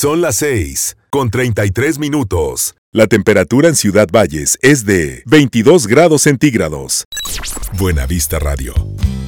Son las 6:33. La temperatura en Ciudad Valles es de 22 grados centígrados. Buena Vista Radio.